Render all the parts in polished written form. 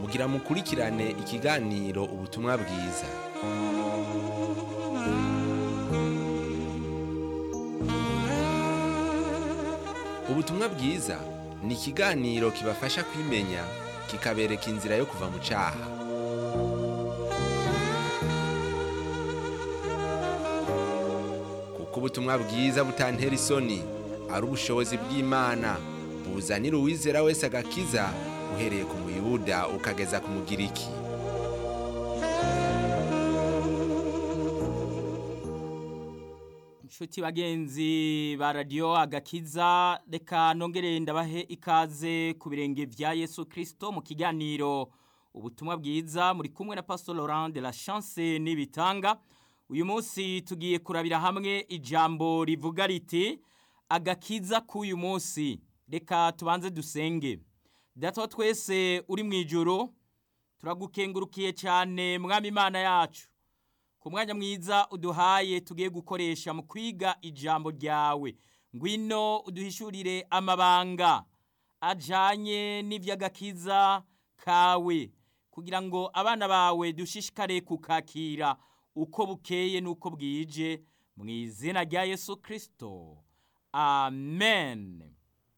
kugira mukurikirane ikiganiro ubutumwa bwiza. Ubutumwa bwiza ni ikiganiro kibafasha kwimenya, kikabereka inzira yo kuva mu cyaha. Kuko ubutumwa bwiza butantera isoni, ari ubushobozi bw'Imana, buzanira uwizera wese agakiza, uhereye ku Muyuda ukageza ku Mugiriki. Nshuti bagenzi ba radio Agakiza, reka nongere ndabahe ikaze ku birenge vya Yesu Kristo mu kiganiro ubutumwa bwiza. Muri kumwe na Pastor Laurent de la Chance Nibitanga. Uyu munsi tugiye kurabira hamwe ijambo rivuga riti agakiza k'uyu munsi. Reka tubanze dusenge. Data wa twese uri mu ijuru, turagukengurukiye cyane Mwami Imana yacu ku mwanya mwiza uduhaye tugiye gukoresha mu kwiga ijambo ryawe. Ngwino uduhishurire amabanga ajanye n'ivy'agakiza kawe, kugira ngo abana bawe dushishikare kukakira uko bukeye nuko bwije, mu izina rya Yesu Kristo, amen.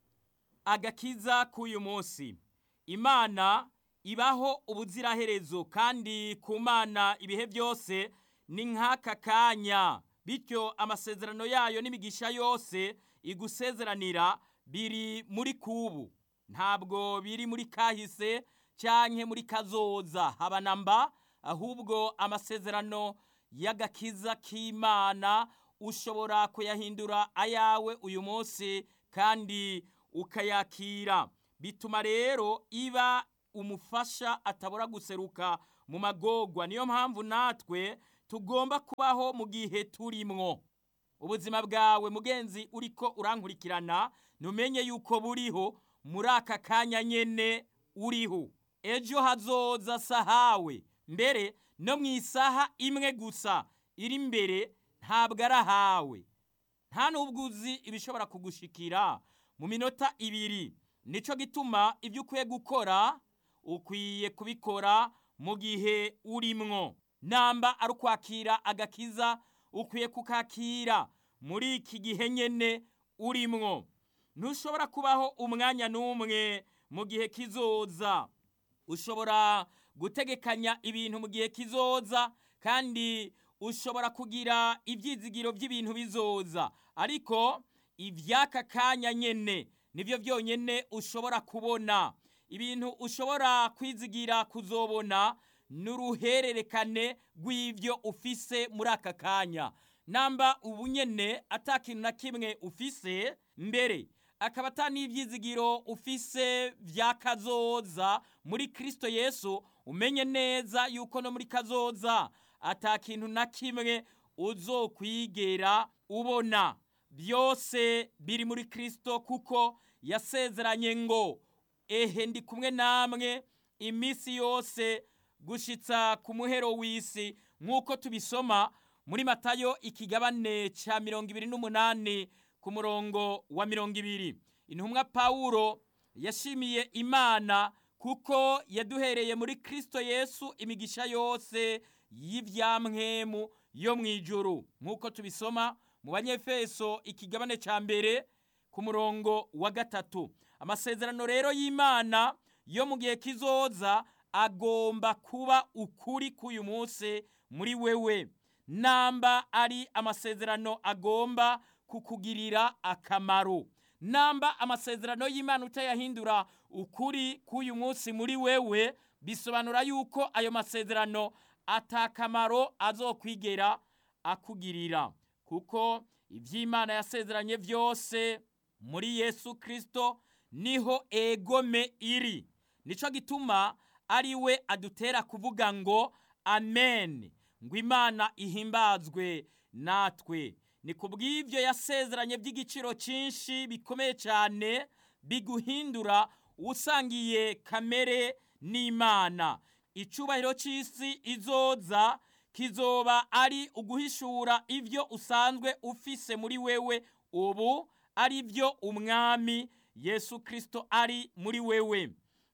Agakiza k'uyu munsi. Imana ibaho ubuziraherezo, kandi ku Mana ibihe byose ni nk'aka kanya. Bityo amasezerano yayo n'imigisha yose igusezeranira biri muri kubu, ntabwo biri muri kahise canke muri kazoza habanamba, ahubwo amasezerano y'agakiza k'Imana ushobora kuyahindura ayawe uyu munsi kandi ukayakira. Bituma rero iba umufasha atabora guseruka mu magorwa. Niyo mpamvu natwe tugomba kubaho mu gihe turimwo. Ubuzima bwawe mugenzi uriko urankurikirana, numenye yuko buriho muri aka kanya nyene uriho. Ejo hazoza sahawe, mbere no mu isaha imwe gusa iri imbere ntabwo arahawe. Nta nubwo uzi ibishobora kugushikira mu minota ibiri. Nico gituma ibyo ukwiye gukora, ukwiye kubikora mu gihe urimwo. Namba ari ukwakira agakiza, ukwiye kukakira muri iki gihe nyene urimwo. Ntushobora kubaho umwanya n'umwe mu gihe kizoza. Ushobora gutegekanya ibintu mu gihe kizoza, kandi ushobora kugira ibyizigiro by'ibintu bizoza, ariko ivy'aka kanya nyene nivyo byonyene ushobora kubona. Ibintu ushobora kwizigira kuzobona n'uruhererekane rw'ivyo ufise muri aka kanya. Namba ubu nyene atakintu na kimwe ufise, mbere akaba atanivyizigiro ufise vya kazoza muri Kristo Yesu, umenye neza yuko no muri kazoza atakintu na kimwe uzokwigera ubona. Byose biri muri Kristo, kuko yasezeranye ngo ehe ndi kumwe namwe imisi yose gushitsa ku muhero w'isi, nk'uko tubisoma muri Matayo ikigabane ca 28 ku murongo wa 20. Intumwa Pawulo yashimiye Imana kuko yaduhereye muri Kristo Yesu imigisha yose y'ivyamwemu yo mwijuru, nk'uko tubisoma mu Banyefeso ikigabane ca 2 ku murongo wa 3. Amasezerano rero y'Imana yo mu gihe kizoza agomba kuba ukuri k'uyu munsi muri wewe. Namba ari amasezerano agomba kukugirira akamaro. Namba amasezerano y'Imana utayahindura ukuri k'uyu munsi muri wewe, bisobanura yuko ayo masezerano atakamaro azokwigera akugirira, kuko ivy'Imana yasezeranye vyose muri Yesu Kristo niho egome iri. Nico gituma ari we adutera kuvuga ngo amen, ngo Imana ihimbazwe natwe. Ni kubw'ivyo yasezeranye by'igiciro cyinshi bikomeye cyane, biguhindura usangiye kamere n'Imana. Icubahiro c'isi izoza kizoba ari uguhishura ivyo usanzwe ufise muri wewe ubu, ari byo umwami Yesu Kristo ari muri wewe.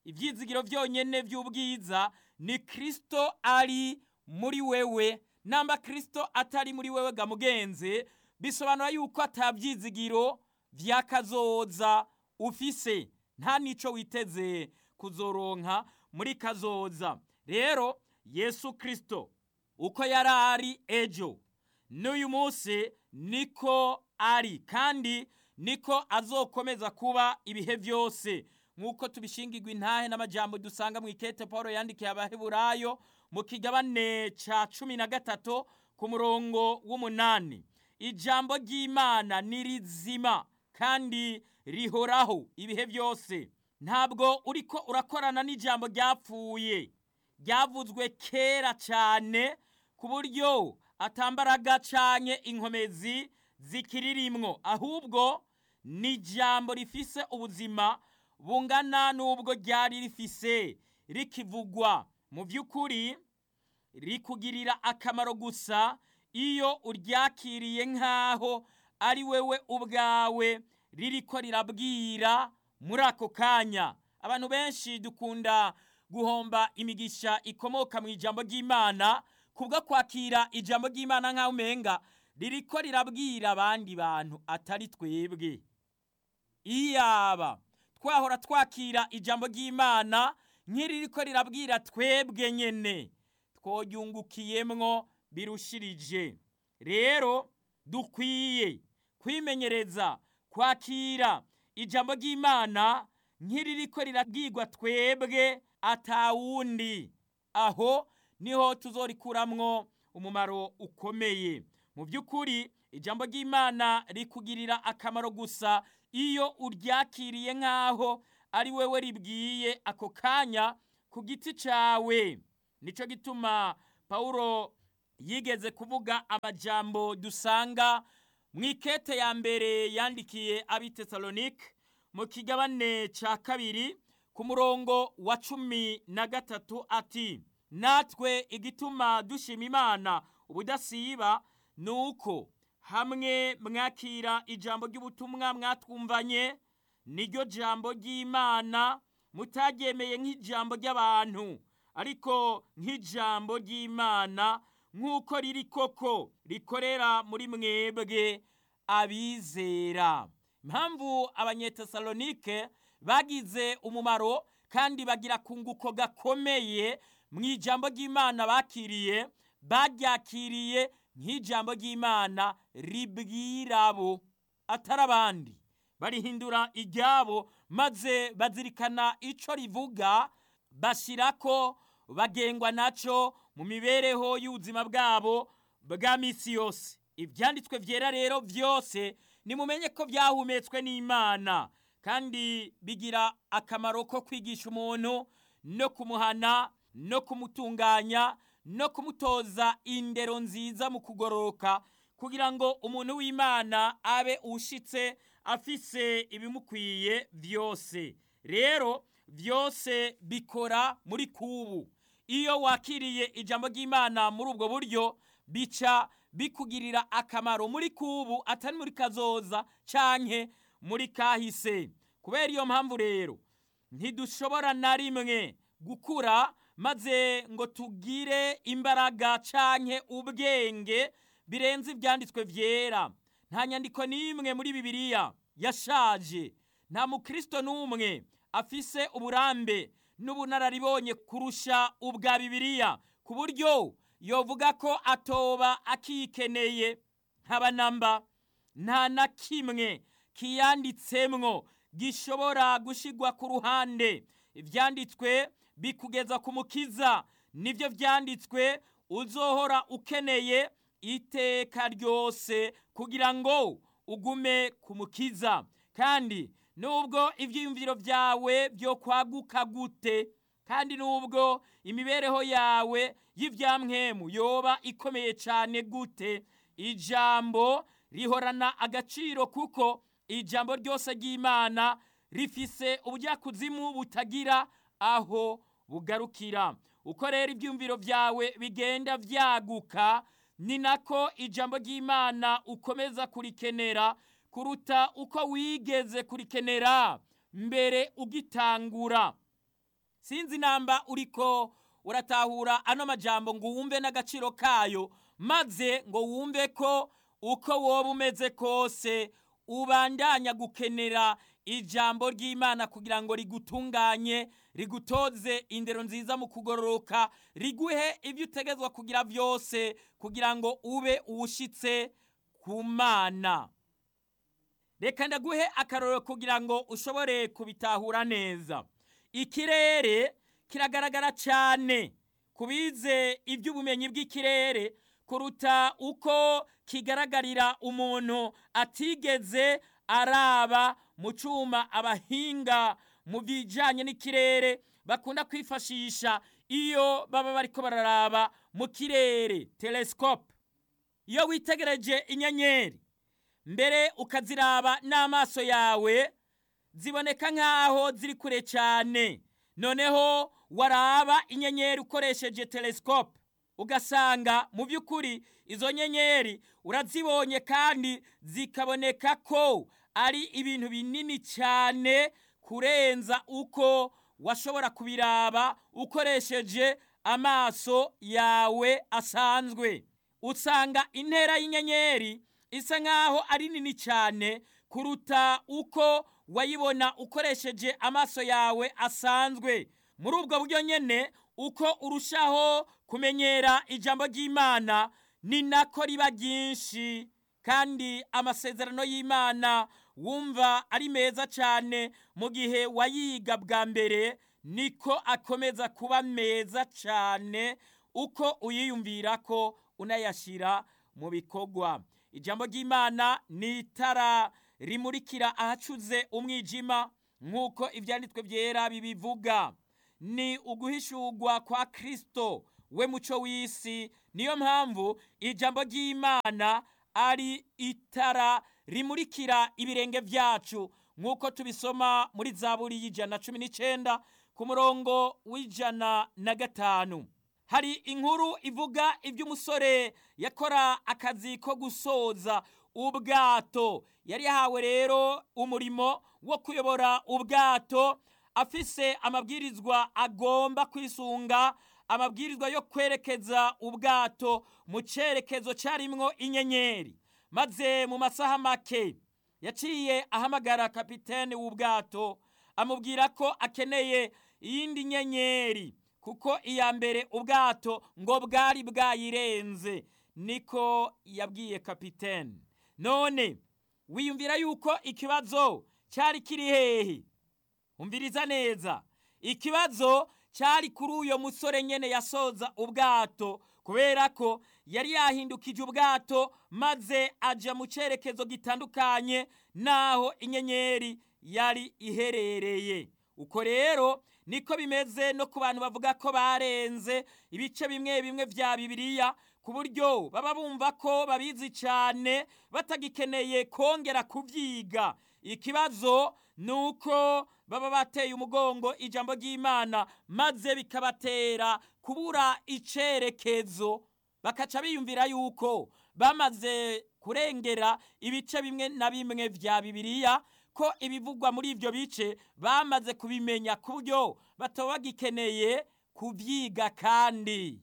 ibyizigiro byonyine by'ubwiza ni Kristo ari muri wewe. Namba Kristo atari muri wewe ga mugenzi, bisobanura yuko atabyizigiro vyakazoza ufise, nta nico witeze kuzoronka muri kazoza. Rero Yesu Kristo uko yarari ejo n'uyu munsi niko ari, kandi niko azokomeza kuba ibihe byose, nk'uko tubishingirwa intahe n'amajambo dusanga mu ikete Paulo yandikiye Abaheburayo mu kigabane ca 13 ku murongo w'8. Ijambo ry'Imana ni rizima kandi rihoraho ibihe byose. Ntabwo uriko urakorana n'ijambo ryapfuye, ryavuzwe kera cyane ku buryo atambaraga canke inkomezi zikiririmwo, ahubwo ni ijambo rifise ubuzima bungana n'ubwo ryari rifise rikivugwa. Mu by'ukuri rikugirira akamaro gusa iyo uryakiriye nk'aho ari wewe ubwawe ririko rirabwira muri ako kanya. Abantu benshi dukunda guhomba imigisha ikomoka mu ijambo ry'Imana kubwo kwakira ijambo ry'Imana nk'aho umenga ririko rirabwira abandi bantu atari twebwe. Iyaba twahora twakira ijambo ry'Imana nk'iririko rirabwira twebwe nyene, twoyungukiyemwo birushirije. Rero dukwiye kwimenyereza kwakira ijambo ry'Imana nk'iririko rirabwirwa twebwe atawundi. Aho niho tuzorikuramwo umumaro ukomeye. Mu by'ukuri ijambo ry'Imana rikugirira akamaro gusa iyo uryakiriye nk'aho ari wewe ribwiye ako kanya ku giti cawe. Nico gituma Paulo yigeze kuvuga amajambo dusanga mu ikete ya mbere yandikiye Abitesalonike mu kigabane ca 2 ku murongo wa 13 ati: natwe igituma dushima Imana ubudasiba nuko hamwe mwakira ijambo ry'ubutumwa mwatwumvanye, niryo jambo ry'Imana mutaryemeye nk'ijambo ry'abantu, ariko nk'ijambo ry'Imana nk'uko riri koko rikorera muri mwebwe abizera. Impamvu Abanyetesalonike bagize umumaro kandi bagira kunguko gakomeye mu ijambo ry'Imana bakiriye, baryakiriye nk'ijambo ry'Imana ribwirabo atari abandi. Barihindura iryabo maze bazirikana ico rivuga, bashirako bagengwa naco mu mibereho y'ubuzima bwabo bwa misi yose. Ivyanditswe vyera rero vyose nimumenye ko vyahumetswe n'Imana, kandi bigira akamaro ko kwigisha umuntu no kumuhana no kumutunganya no kumutoza indero nziza mu kugororoka, kugira ngo umuntu w'Imana abe ushitse afise ibimukwiye vyose. Rero vyose bikora muri kubu. Iyo wakiriye ijambo ry'Imana muri ubwo buryo, bica bikugirira akamaro muri kubu atari muri kazoza canke muri kahise. Kubera iyo mpamvu rero ntidushobora na rimwe gukura maze ngo tugire imbaraga canke ubwenge birenze ivyanditswe vyera. Nta nyandiko n'imwe muri Bibiliya yashaje. Nta mukristo n'umwe afise uburambe n'ubunararibonye kurusha ubwa Bibiliya, ku buryo yovuga ko atoba akikeneye. Ntabanamba, nta na kimwe kiyanditsemwo gishobora gushigwa ku ruhande. Ivyanditswe bikugeza ku mukiza, nivyo vyanditswe uzohora ukeneye iteka ryose kugira ngo ugume ku mukiza. Kandi nubwo ivyiyumviro vyawe byo kwaguka gute, kandi nubwo imibereho yawe y'ivyamwemu yoba ikomeye cyane gute, ijambo rihorana agaciro, kuko ijambo ryose ry'Imana rifise ubujyakuzimu butagira aho bugarukira. Uko rero ibyumviro vyawe bigenda vyaguka, ni nako ijambo ry'Imana ukomeza kurikenera kuruta uko wigeze kurikenera mbere ugitangura. sinzi namba uriko uratahura ano majambo ngo wumve n'agaciro kayo, maze ngo wumve ko uko woba umeze kose ubandanya gukenera ijambo ry'Imana kugira ngo rigutunganye, rigutoze indero nziza mu kugororoka, riguhe ibyo utegezwa kugira byose kugira ngo ube uwushitse ku Mana. Reka ndaguhe akarorero kugira ngo ushobore kubitahura neza. Ikirere kiragaragara cyane kubize iby'ubumenyi bw'ikirere kuruta uko kigaragarira umuntu atigeze araba mu cuma abahinga mu bijanye n'ikirere bakunda kwifashisha iyo baba bariko bararaba mu kirere, telescope. Iyo witegereje inyenyeri mbere ukaziraba n'amaso yawe, ziboneka nk'aho ziri kure cyane. Noneho waraba inyenyeri ukoresheje telescope ugasanga mu by'ukuri izo nyenyeri urazibonye kandi zikaboneka ko ari ibintu binini cyane kurenza uko washobora kubiraba ukoresheje amaso yawe asanzwe. Usanga intera y'inyenyeri isa nkaho ari nini cyane kuruta uko wayibona ukoresheje amaso yawe asanzwe. Muri ubwo buryo nyene uko urushaho kumenyera ijambo ry'Imana ni nako riba ryinshi, kandi amasezerano y'Imana wumva ari meza cyane mu gihe wayiga bwa mbere, niko akomeza kuba meza cyane uko uyiyumvira ko unayashira mu bikorwa. Ijambo ry'Imana ni itara rimurikira ahacuze umwijima nk'uko ibyanditswe byera bibivuga. Ni uguhishurwa kwa Kristo, we muco w'isi. Niyo mpamvu ijambo ry'Imana ari itara rimurikira ibirenge byacu nk'uko tubisoma muri Zaburi y'119 ku murongo w'105. Hari inkuru ivuga iby'umusore yakora akazi ko gusoza ubwato. Yari yahawe rero umurimo wo kuyobora ubwato, afise amabwirizwa agomba kwisunga, amabwirizwa yo kwerekeza ubwato mu cerekezo carimwo inyenyeri. Maze mu masaha make yaciye ahamagara kapitene w'ubwato amubwira ko akeneye iyindi nyenyeri kuko iya mbere ubwato ngo bwari bwayirenze. Niko yabwiye kapitene. None wiyumvira yuko ikibazo cyari kiri hehe? Umviriza neza, ikibazo cyari kuri uyo musore nyene yasoza ubwato, kubera ko yari yahindukije ubwato maze aja mu cerekezo gitandukanye naho inyenyeri yari iherereye. Uko rero niko bimeze no ku bantu bavuga ko barenze ibice bimwe bimwe vya Bibiliya, ku buryo baba bumva ko babizi cyane batagikeneye kongera kubyiga. Ikibazo nuko baba bateye umugongo ijambo ry'Imana maze bikabatera kubura icerekezo, bakaca biyumvira yuko bamaze kurengera ibice bimwe na bimwe vya Bibiliya, ko ibivugwa muri ivyo bice bamaze kubimenya ku buryo bataba bagikeneye kubyiga. Kandi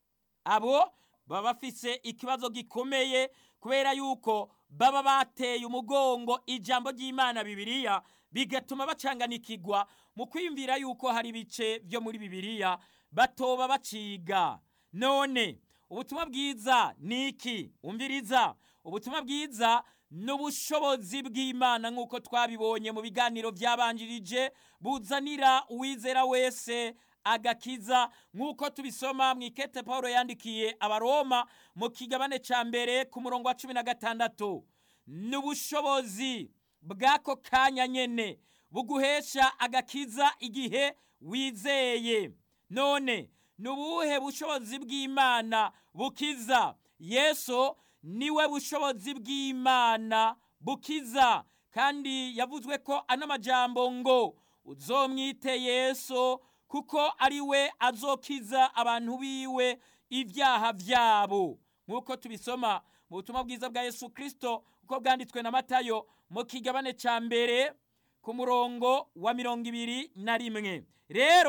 abo baba bafise ikibazo gikomeye kubera yuko baba bateye umugongo ijambo ry'Imana Bibiliya, bigatuma bacanganikirwa mu kwiyumvira yuko hari ibice byo muri Bibiliya batoba baciga. None ubutumwa bwiza niki? Umviriza, ubutumwa bwiza n'ubushobozi bw'Imana nk'uko twabibonye mu biganiro byabanjirije, buzanira uwizera wese agakiza, nk'uko tubisoma mu ikete Paulo yandikiye Abaroma mu kigabane ca mbere ku murongo wa 16. N'ubushobozi bw'ako kanya nyene buguhesha agakiza igihe wizeye. None nubuhe bushobozi bw'Imana bukiza? Yesu niwe bushobozi bw'Imana bukiza, kandi yavuzwe ko ano majambo ngo uzomwite Yesu kuko ari we azokiza abantu biwe ibyaha byabo, nk'uko tubisoma mu butumwa bwiza bwa Yesu Kristo uko bwanditswe na Matayo mu kigabane ca mbere ku murongo wa 21. Rero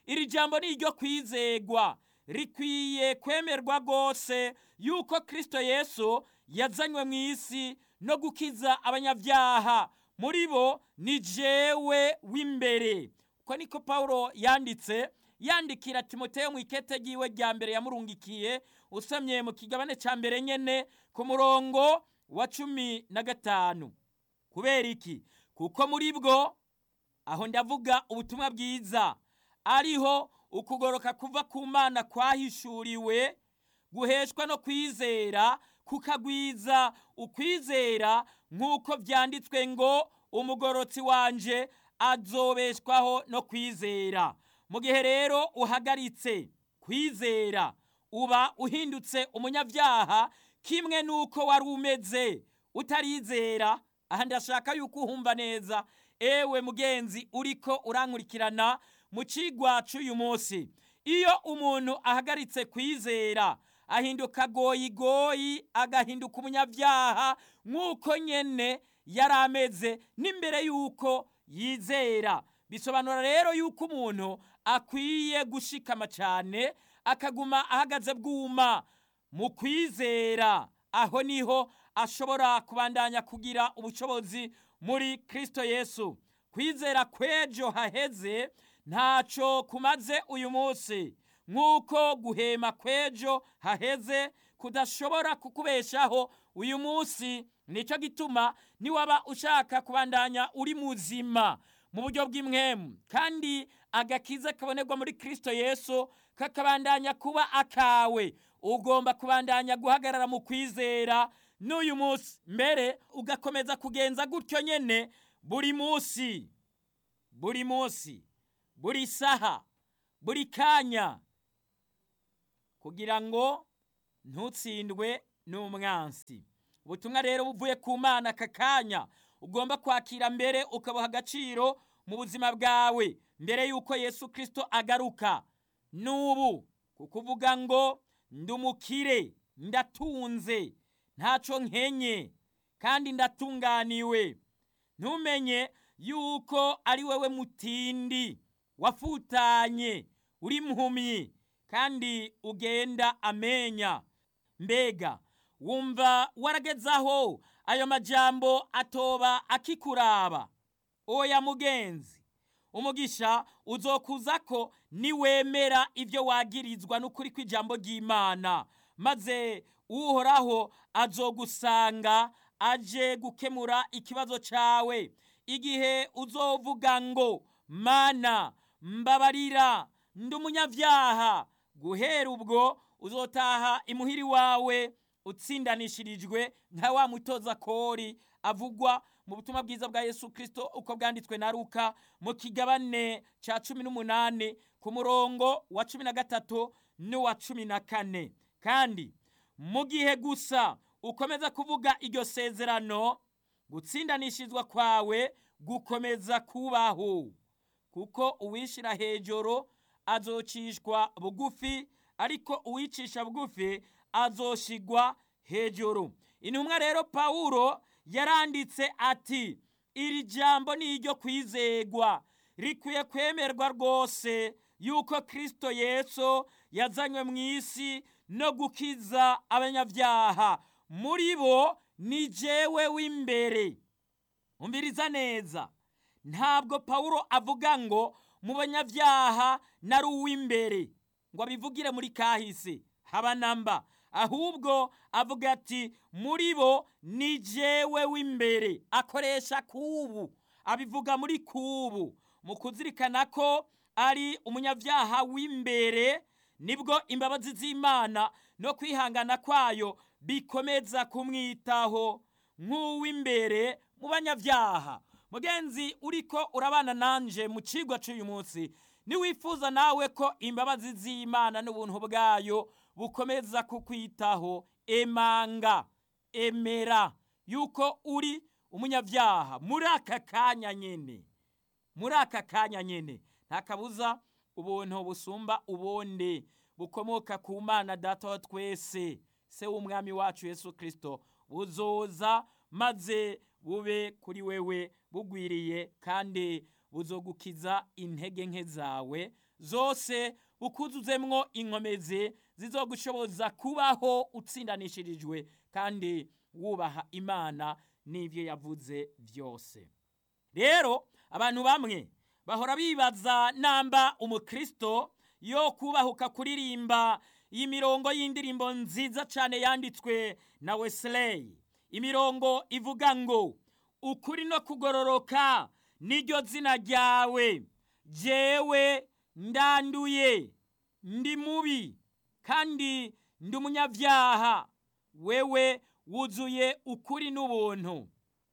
iri jambo ni iryo kwizegwa, rikwiye kwemerwa rwose yuko Kristo Yesu yazanywe mu isi no gukiza abanyabyaha, muri bo ni jewe w'imbere. Uko niko Pawulo yandikira Timoteyo mu ikete ryiwe rya mbere yamurungikiye, usomye mu kigabane ca mbere nyene ku murongo wa 15. Kubera iki? Kuko muri bwo, aho ndavuga ubutumwa bwiza, ariho ukugoroka kuva ku Mana kwahishuriwe, guheshwa no kwizera, kukagwiza ukwizera, nk'uko vyanditswe ngo umugorotsi wanje azobeshwaho no kwizera. Mu gihe rero uhagaritse kwizera, uba uhindutse umunyabyaha, kimwe nuko wari umeze utarizera. Aha ndashaka yuko uhumva neza, ewe mugenzi uriko urankurikirana mu cigwa c'uyu munsi. Iyo umuntu ahagaritse kwizera, ahinduka goyigoyi, agahinduka umunyabyaha nk'uko nyene yari ameze n'imbere yuko yizera. Bisobanura rero yuko umuntu akwiye gushikama cyane, akaguma ahagaze bwuma mu kwizera. Aho niho ashobora kubandanya kugira ubushobozi muri Kristo Yesu. Kwizera kwejo haheze ntaco kumaze uyu munsi, nk'uko guhema kwejo haheze kudashobora kukubeshaho uyu munsi. Nico gituma niwaba ushaka kubandanya uri muzima mu buryo bw'imwemu, kandi agakiza kabonerwa muri Kristo Yesu kakabandanya kuba akawe, ugomba kubandanya guhagarara mu kwizera n'uyu munsi, mbere ugakomeza kugenza gutyo nyene buri munsi, buri saha, buri kanya, kugira ngo ntutsindwe n'umwansi. Ubutumwa rero buvuye ku Mana aka kanya ugomba kwakira, mbere ukabaha agaciro mu buzima bwawe mbere yuko Yesu Kristo agaruka. N'ubu kukuvuga ngo ndumukire, ndatunze, ntaco nkenye, kandi ndatunganiwe. Ntumenye yuko ari wewe mutindi, wafutanye, uri mpumyi, kandi ugenda amenya. Mbega wumva waragezaho ayo majambo atoba akikuraba? Oya mugenzi, umugisha uzokuzako niwemera ivyo wagirizwa n'ukuri kw'ijambo ry'Imana, maze Uhoraho azogusanga aje gukemura ikibazo cawe. Igihe uzovuga ngo Mana mbabarira, ndi umunyavyaha, guhera ubwo uzotaha imuhiri wawe utsindanishirijwe nka wa mutoza kori avugwa mu butumwa bwiza bwa Yesu Kristo uko bwanditswe na Luka mu kigabane ca 18 ku murongo wa 13 n'uwa 14. Kandi mu gihe gusa ukomeza kuvuga iryo sezerano, gutsindanishizwa kwawe gukomeza kubaho, kuko uwishira hejuru azocishwa bugufi, ariko uwicisha bugufi azoshigwa hejuru. Intumwa rero Pawulo yaranditse ati, iri jambo ni iryo kwizegwa, rikwiye kwemerwa rwose yuko Kristo Yesu yazanywe mu isi no gukiza abanyabyaha, muri bo ni jewe w'imbere. Umviriza neza, ntabwo Pawulo avuga ngo mu banyabyaha nari uw'imbere, ngo abivugire muri kahise, haba namba. Ahubwo avuga ati muri bo ni jewe w'imbere. Akoresha kubu, abivuga muri kubu, mu kuzirikana ko ari umunyabyaha w'imbere, nibwo imbabazi z'Imana no kwihangana kwayo bikomeza kumwitaho nk'uw'imbere mu banyabyaha. Mugenzi uriko urabana nanje mu cigwa c'uyu munsi, niwifuza nawe ko imbabazi z'Imana n'ubuntu bwayo bukomeza kukwitaho, emera yuko uri umunyabyaha muri aka kanya nyene, nta kabuza ubuntu busumba ubonde bukomoka ku Mana Data wa twese, se w'umwami wacu Yesu Kristo, buzoza maze bube kuri wewe bugwiriye, kandi buzogukiza intege nke zawe zose ukuzuzemwo inkomezi zizogushoboza kubaho utsindanishirijwe kandi wubaha Imana n'ivyo yavuze byose. Rero abantu bamwe bahora bibaza namba umukristo yo kubahuka kuririmba iyi mirongo y'indirimbo nziza cyane yanditswe na Wesley, imirongo ivuga ngo ukuri no kugororoka niryo zina ryawe, jewe ndanduye, ndi mubi kandi ndi umunyabyaha, wewe wuzuye ukuri n'ubuntu.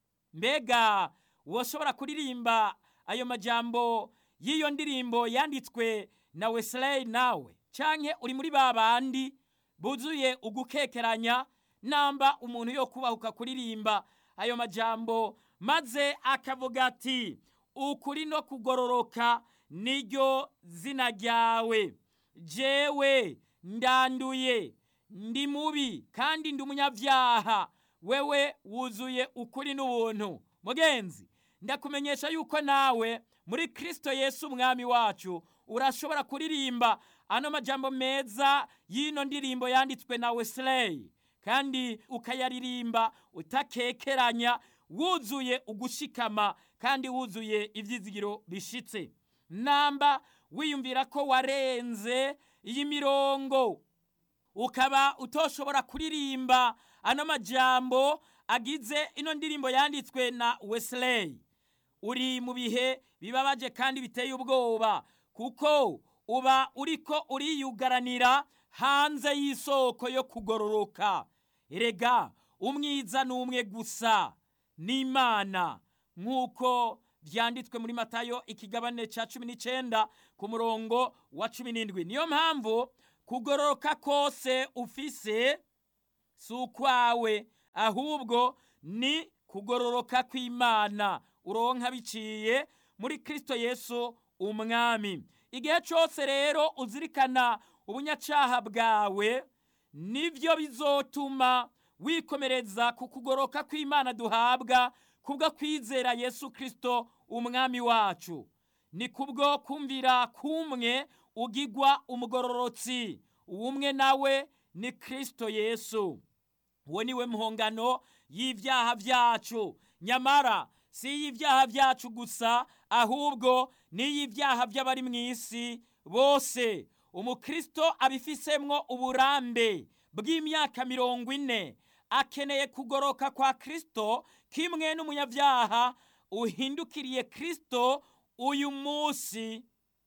Mbega woshobora kuririmba ayo majambo y'iyo ndirimbo yanditswe na Wesley nawe? Canke uri muri babandi buzuye ugukekeranya namba umuntu yo kubahuka kuririmba ayo majambo maze akavuga ati ukuri no kugororoka niryo zina ryawe, jewe ndanduye, ndi mubi kandi ndi umunyabyaha, wewe wuzuye ukuri n'ubuntu. Mugenzi, ndakumenyesha yuko nawe muri Kristo Yesu umwami wacu urashobora kuririmba ano majambo meza y'ino ndirimbo yanditswe na Wesley, kandi ukayaririmba utakekeranya, wuzuye ugushikama kandi wuzuye ivyizigiro bishitse. Namba wiyumvira ko warenze iyi mirongo ukaba utoshobora kuririmba ano majambo agize ino ndirimbo yanditswe na Wesley, uri mu bihe bibabaje kandi biteye ubwoba, kuko uba uriko uriyugaranira hanze y'isoko yo kugororoka. Erega umwiza n'umwe gusa, n'Imana, nk'uko vyanditswe muri Matayo ikigabane ca 19 ku murongo wa 17. Niyo mpamvu kugororoka kose ufise si ukwawe, ahubwo ni kugororoka kw'Imana uronka biciye muri Kristo Yesu umwami. Igihe cyose rero uzirikana ubunyacaha bwawe, nivyo bizotuma wikomereza ku kugoroka kw'Imana duhabwa kubwo kwizera Yesu Kristo umwami wacu. Ni kubwo kumvira kumwe ugigwa umugororotsi, umwe nawe ni Kristo Yesu. Uwo niwe muhongano y'ivyaha vyacu, nyamara si y'ivyaha vyacu gusa, ahubwo ni y'ivyaha vy'abari mw'isi bose. Umukristo abifisemwo uburambe bw'imyaka 40 akeneye kugoroka kwa Kristo, kimwe n'umunyavyaha uhindukiriye Kristo uyu munsi.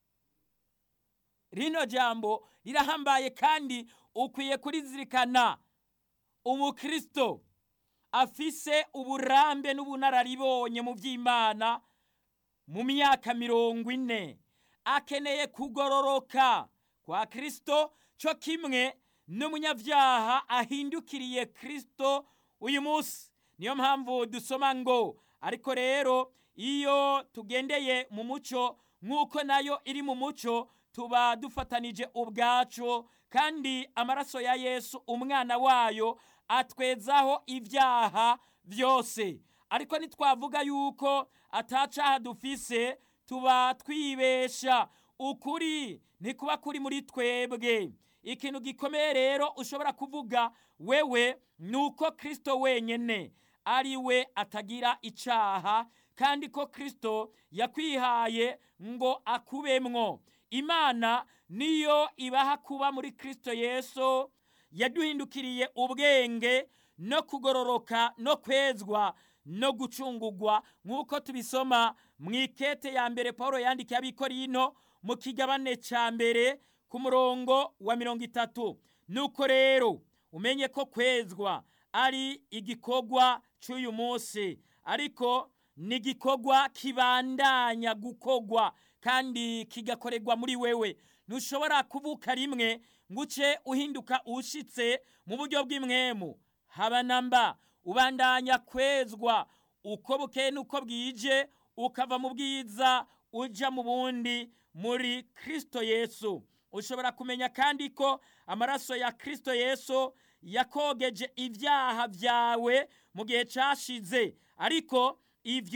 Rino jambo rirahambaye kandi ukwiye kurizirikana. Umukristo afise uburambe n'ubunararibonye mu vy'Imana mu myaka 40 akeneye kugororoka kwa Kristo, cyo kimwe n'umunyavyaha ahindukiriye Kristo uyu munsi. Niyo mpamvu dusoma ngo ariko rero iyo tugendeye mu muco nk'uko nayo iri mu muco, tuba dufatanije ubwacu, kandi amaraso ya Yesu umwana wayo atwezaho ivyaha vyose. Ariko nitwavuga yuko atacaha dufise, tuba twibesha, ukuri ntikuba kuri muri twebwe. Ikintu gikomeye rero ushobora kuvuga wewe nuko Kristo wenyene ari we atagira icaha, kandi ko Kristo yakwihaye ngo akubemwo. Imana niyo ibaha kuba muri Kristo Yesu, yaduhindukiriye ubwenge no kugororoka no kwezwa no gucungurwa, nk'uko tubisoma mw'ikete ya mbere Paulo yandikiye abikorinto mu kigabane ca mbere ku murongo wa 30. Nuko rero umenye ko kwezwa ari igikorwa cy'uyu munsi, ariko ni igikorwa kibandanya gukorwa kandi kigakorerwa muri wewe. Ntushobora kuvuka rimwe nguce uhinduka ushitse mu buryo bw'imwemu, haba namba. Ubandanya kwezwa uko bukeye nuko bwije, ukava mu bwiza uja mu bundi muri Kristo Yesu. Ushobora kumenya kandi ko amaraso ya Kristo Yesu yakogeje ivyaha vyawe mu gihe cashize, ariko ivyo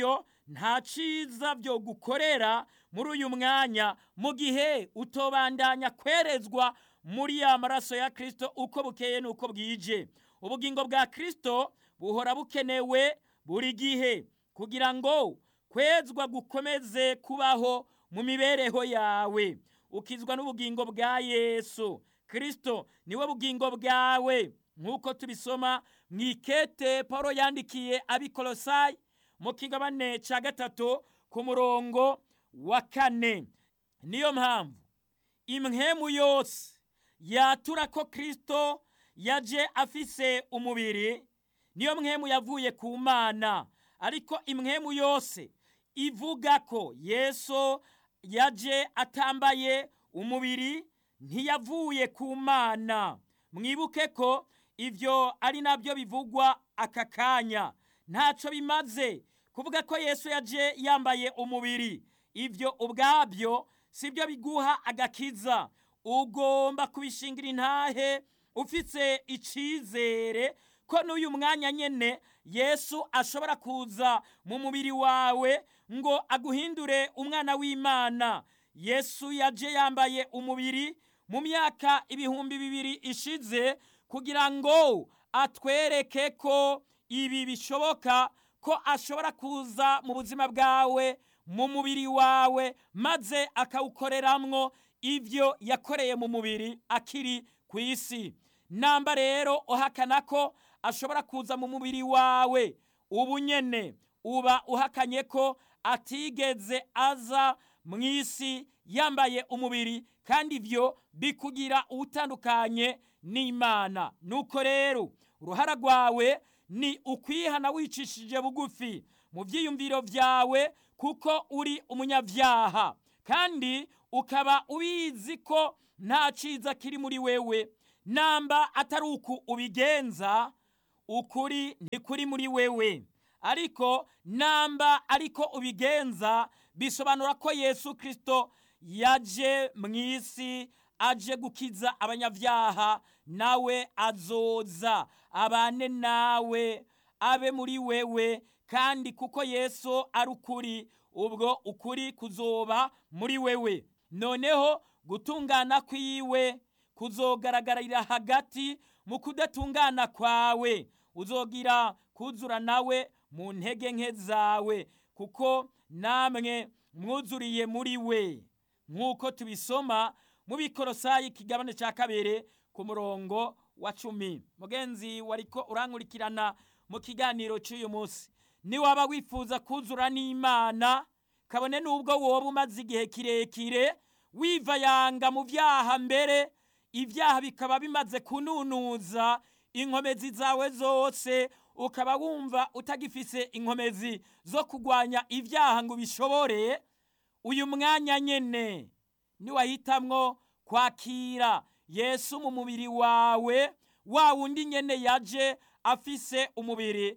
nta ciza byo gukorera muri uyu mwanya mu gihe utobandanya kwerezwa muri ya maraso ya Kristo uko bukeye nuko bwije. Ubugingo bwa Kristo buhora bukenewe buri gihe kugira ngo kwezwa gukomeze kubaho mu mibereho yawe. Ukizwa n'ubugingo bwa Yesu Kristo, niwe bugingo bwawe, nk'uko tubisoma mw'ikete Paulo yandikiye abikolosayi mu kigabane ca 3 ku murongo wa 4. Niyo mpamvu impwemu yose yatura ko Kristo yaje afise umubiri, niyo mpwemu yavuye ku Mana. Ariko impwemu yose ivuga ko Yesu yaje atambaye umubiri ntiyavuye ku Mana. Mwibuke ko ivyo ari nabyo bivugwa aka kanya. Ntaco bimaze kuvuga ko Yesu yaje yambaye umubiri, ivyo ubwabyo sibyo biguha agakiza. Ugomba kubishingira intahe ufise icizere ko n'uyu mwanya nyene Yesu ashobora kuza mu mubiri wawe ngo aguhindure umwana w'Imana. Yesu yaje yambaye umubiri mu myaka 2000 ishize kugira ngo atwereke ko ibi bishoboka, ko ashobora kuza mu buzima bwawe mu mubiri wawe maze akawukoreramwo ivyo yakoreye mu mubiri akiri ku isi. Namba rero uhakana ko ashobora kuza mu mubiri wawe, ubu nyene uba uhakanye ko atigeze aza mu isi yambaye umubiri, kandi ivyo bikugira utandukanye n'Imana. Nuko rero uruhara rwawe ni ukwihana wicishije bugufi mu vyiyumviro vyawe, kuko uri umunyavyaha kandi ukaba ubizi ko nta ciza kiri muri wewe. Namba atari uku ubigenza, ukuri ntikuri muri wewe. Ariko namba ariko ubigenza, bisobanura ko Yesu Kristo yaje mw'isi aje gukiza abanyavyaha, nawe azoza abane nawe, abe muri wewe. Kandi kuko Yesu ari ukuri, ubwo ukuri kuzoba muri wewe. Noneho gutungana kwiwe kuzogaragarira hagati mu kudatungana kwawe. Uzogira kuzura nawe mu ntege nke zawe, kuko namwe mwuzuriye muri we, nk'uko tubisoma mu bikolosayi kigabane ca 2 ku murongo wa 10. Mugenzi wariko urankurikirana mu kiganiro cy'uyu munsi, ni waba wifuza kuzura n'Imana, kabone n'ubwo woba umaze igihe kirekire wivayanga mu vyaha, mbere ivyaha bikaba bimaze kununuza inkomezi zawe zose, ukaba wumva utagifise inkomezi zo kugwanya ivyaha ngo bishobore. Uyu mwanya nyene ni wahitamwo kwakira Yesu mu mubiri wawe, wa wundi nyene yaje afise umubiri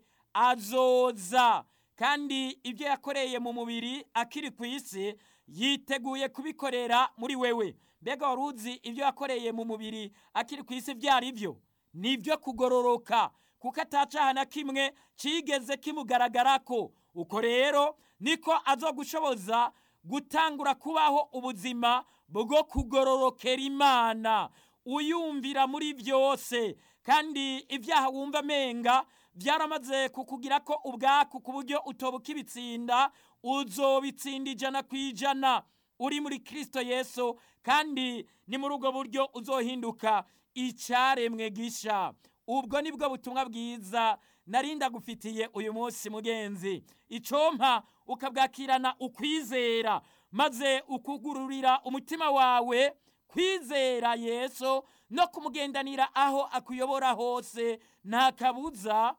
azoza, kandi ibyo yakoreye mu mubiri akiri ku isi yiteguye kubikorera muri wewe. Mbega waruzi ibyo yakoreye mu mubiri akiri ku isi vyari byo? Nivyo kugororoka, kuko atacaha na kimwe cigeze kimugaragarako. Uko rero niko azogushoboza gutangura kubaho ubuzima bwo kugororokera Imana, uyumvira muri vyose, kandi ivyaha wumva menga byaramaze kukugira ko ubwako ku buryo utobukibitsinda, uzobitsinda 100% uri muri Kristo Yesu, kandi ni muri ubwo buryo uzohinduka icaremwe gisha. Ubwo nibwo butumwa bwiza narinda gufitiye uyu munsi mugenzi. Icompa ukabwakirana ukwizera, maze ukugururira umutima wawe kwizera Yesu no kumugendanira aho akuyobora hose. Nta kabuza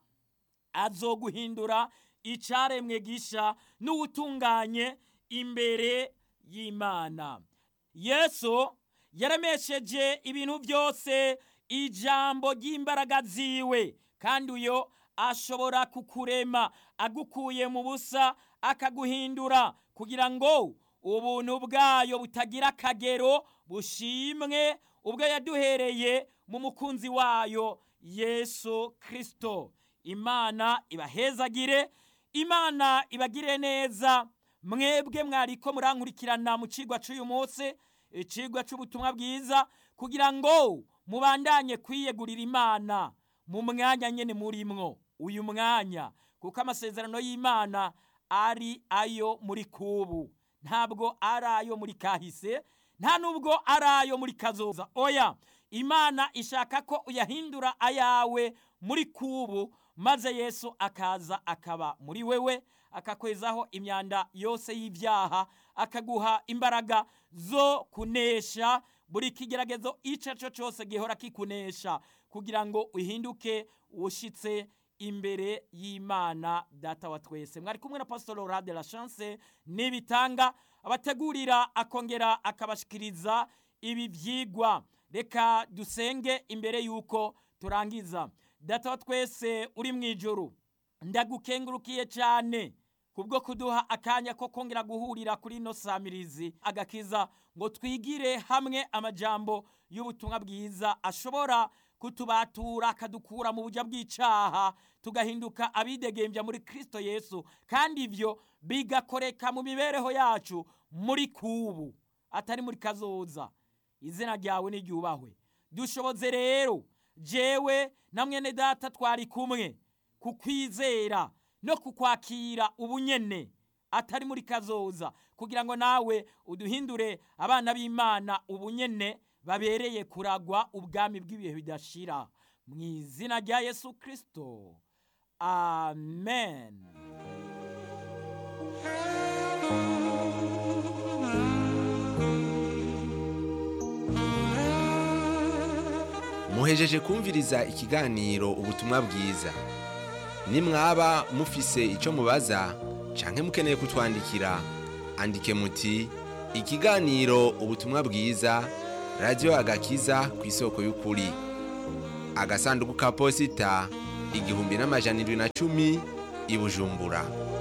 azoguhindura icaremwe gisha n'ubutunganye imbere y'Imana. Yesu yaremesheje ibintu byose ijambo ry'imbaraga ziwe, kandi uyo ashobora kukurema agukuye mu busa akaguhindura, kugira ngo ubuntu bwayo butagira akagero bushimwe ubwo yaduhereye mu mukunzi wayo Yesu Kristo. Imana ibahezagire Imana ibagire neza mwebwe mwariko murankurikirana mu cigwa c'uyu munsi, icigwa c'ubutumwa bwiza, kugira ngo mubandanye kwiyegurira Imana mu mwanya nyene murimwo uyu mwanya, kuko amasezerano y'Imana ari ayo muri kubu, ntabwo ari ayo muri kahise, nta nubwo ari ayo muri kazoza. Oya, Imana ishaka ko uyahindura ayawe muri kubu, maze Yesu akaza akaba muri wewe, akakwezaho imyanda yose y'ivyaha, akaguha imbaraga zo kunesha buri kigeragezo ico cyo cyose gihora kikunesha, kugira ngo uhinduke ushitse imbere y'Imana Data wa twese. Mwari kumwe na Pastor Laurent de la Chance Nibitanga, abategurira akongera akabashikiriza ibi vyigwa. Reka dusenge imbere yuko turangiza. Data wa twese uri mwijuru, ndagukengurukiye cyane kubwo kuduha akanya ko kongera guhurira kuri no samirizi agakiza, ngo twigire hamwe amajambo y'ubutumwa bwiza ashobora kutubatura, akadukura mu buryo bw'icaha, tugahinduka abidegembya muri Kristo Yesu, kandi ivyo bigakoreka mu mibereho yacu muri kubu, atari muri kazoza. Izina ryawe niryubahwe. Dushoboze rero jewe na mwene data twari kumwe kukwizera no kukwakira ubunyene atari muri kazoza, kugira ngo nawe uduhindure abana b'Imana ubunyene babereye kuragwa ubwami bw'ibihe bidashira, mu izina rya Yesu Kristo, amen. Muhejeje kumviriza ikiganiro ubutumwa bwiza. Nimwaba mufise ico mubaza canke mukeneye kutwandikira, andike muti ikiganiro ubutumwa bwiza, Radio Agakiza kw'isoko y'ukuri, agasanduku ka posita 1710 i Bujumbura.